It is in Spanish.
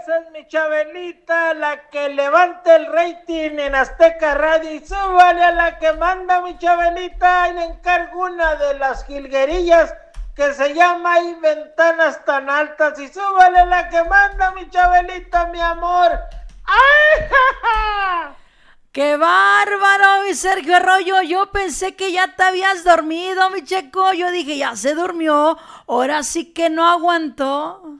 esa es mi Chabelita, la que levanta el rating en Azteca Radio. Y súbale a la que manda mi Chabelita. Y le encargo una de las jilguerillas que se llama Hay Ventanas Tan Altas. Y súbale a la que manda mi Chabelita, mi amor. ¡Ay, ja! ¡Qué bárbaro, mi Sergio Arroyo! Yo pensé que ya te habías dormido, mi Checo. Yo dije, ya se durmió. Ahora sí que no aguantó.